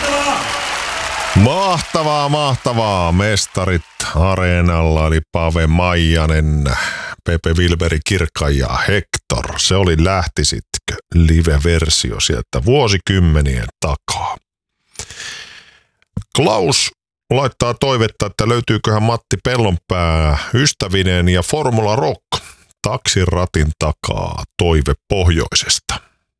Mahtavaa, mahtavaa. Mestarit Areenalla oli Pave Maijanen, Pepe Wilberi Kirkka ja Hector. Se oli Lähtisitkö live-versio sieltä vuosikymmenien takaa. Klaus laittaa toivetta, että löytyyköhän Matti Pellonpää ystävineen ja Formula Rock taksin ratin takaa toive pohjoisesta.